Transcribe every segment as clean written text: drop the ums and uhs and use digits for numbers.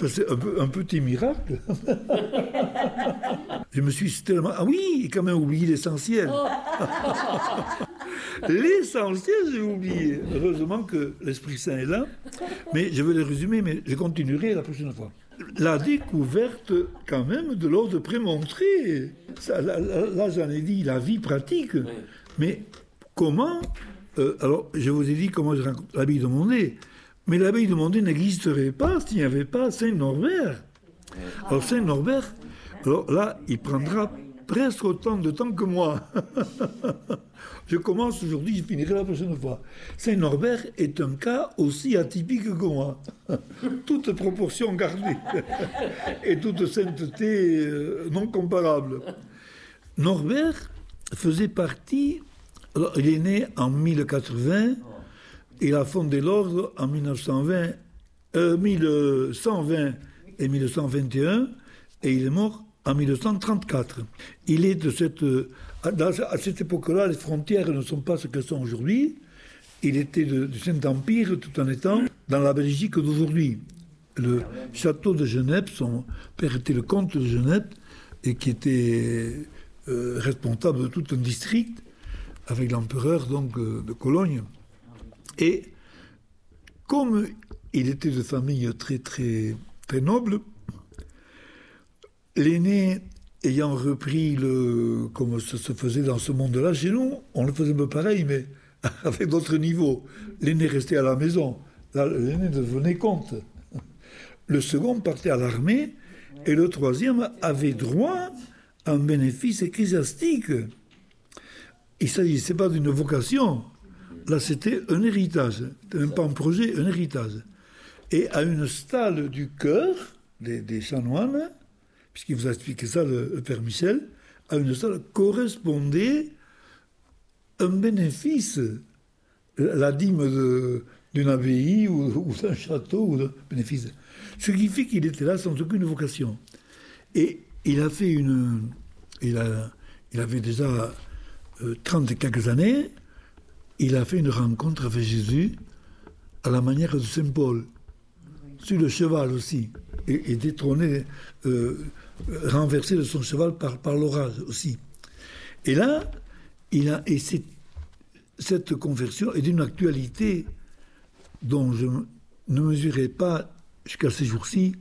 Ça, c'est un petit miracle. Je me suis tellement... Ah oui, quand même oublié l'essentiel. L'essentiel, j'ai oublié. Heureusement que l'Esprit Saint est là. Mais je vais le résumer, mais je continuerai la prochaine fois. La découverte, quand même, de l'ordre prémontré. Ça, là, j'en ai dit la vie pratique. Oui. Mais comment... alors, je vous ai dit comment je rencontre l'abbaye de Mondé. Mais l'abbaye de Mondé n'existerait pas s'il n'y avait pas Saint-Norbert. Alors, Saint-Norbert, alors là, il prendra presque autant de temps que moi. Je commence aujourd'hui, je finirai la prochaine fois. Saint-Norbert est un cas aussi atypique que moi. Toute proportion gardée. Et toute sainteté non comparable. Norbert faisait partie... Alors, il est né en 1080, il a fondé l'ordre en 1120 et 1121, et il est mort en 1934. Il est de cette... À cette époque-là, les frontières ne sont pas ce qu'elles sont aujourd'hui. Il était du Saint-Empire tout en étant dans la Belgique d'aujourd'hui. Le château de Genève, son père était le comte de Genève, et qui était responsable de tout un district, avec l'empereur donc de Cologne. Et comme il était de famille très, très, très noble, l'aîné ayant repris comme ça se faisait dans ce monde-là, chez nous, on le faisait un peu pareil, mais avec d'autres niveaux. L'aîné restait à la maison. Là, l'aîné devenait comte. Le second partait à l'armée, et le troisième avait droit à un bénéfice ecclésiastique. Il ne s'agissait pas d'une vocation. Là, c'était un héritage. C'était même pas un projet, un héritage. Et à une stalle du cœur des chanoines, puisqu'il vous a expliqué ça, le Père Michel, à une stalle correspondait un bénéfice. La dîme d'une abbaye ou d'un château, ou d'un bénéfice. Ce qui fait qu'il était là sans aucune vocation. Et il a fait il avait déjà 30 et quelques années, il a fait une rencontre avec Jésus à la manière de Saint Paul, sur le cheval aussi, et détrôné, renversé de son cheval par l'orage aussi. Et là, cette conversion est d'une actualité dont je ne mesurais pas jusqu'à ces jours-ci,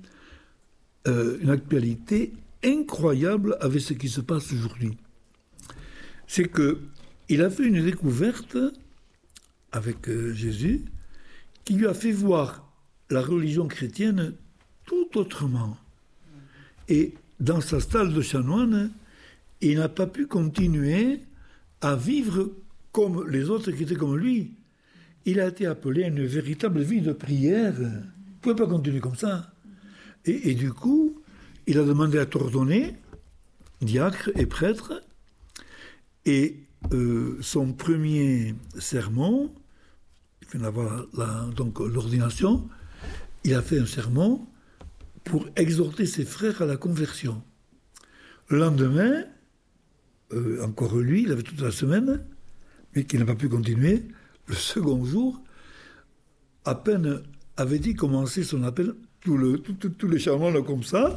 une actualité incroyable avec ce qui se passe aujourd'hui. C'est qu'il a fait une découverte avec Jésus qui lui a fait voir la religion chrétienne tout autrement. Et dans sa stalle de chanoine, il n'a pas pu continuer à vivre comme les autres qui étaient comme lui. Il a été appelé à une véritable vie de prière. Il ne pouvait pas continuer comme ça. Et du coup, il a demandé à être ordonné, diacre et prêtre. Et son premier sermon, il vient d'avoir donc l'ordination, il a fait un sermon pour exhorter ses frères à la conversion. Le lendemain, encore lui, il avait toute la semaine, mais qui n'a pas pu continuer. Le second jour, à peine avait-il commencé son appel, tous les chanoines comme ça,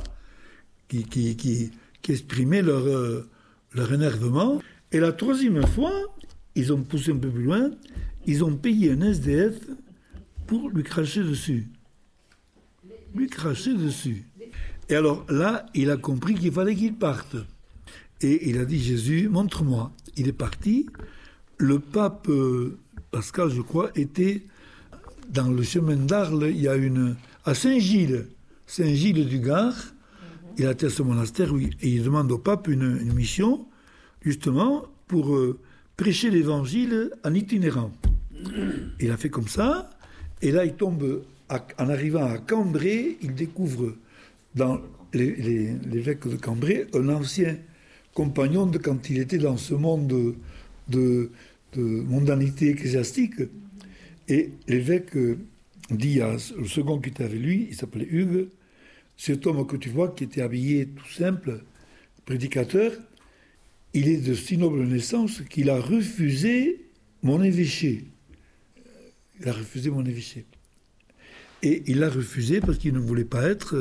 qui exprimaient leur énervement. Et la troisième fois, ils ont poussé un peu plus loin, ils ont payé un SDF pour lui cracher dessus. Lui cracher dessus. Et alors là, il a compris qu'il fallait qu'il parte. Et il a dit, Jésus, montre-moi. Il est parti. Le pape Pascal, je crois, était dans le chemin d'Arles, il y a à Saint-Gilles du Gard. Il a été à ce monastère et il demande au pape une mission, justement, pour prêcher l'évangile en itinérant. Il a fait comme ça, et là il tombe, en arrivant à Cambrai, il découvre dans l'évêque de Cambrai un ancien compagnon de quand il était dans ce monde de mondanité ecclésiastique. Et l'évêque dit à le second qui était avec lui, il s'appelait Hugues, cet homme que tu vois, qui était habillé tout simple, prédicateur, il est de si noble naissance qu'il a refusé mon évêché. Il a refusé mon évêché. Et il l'a refusé parce qu'il ne voulait pas être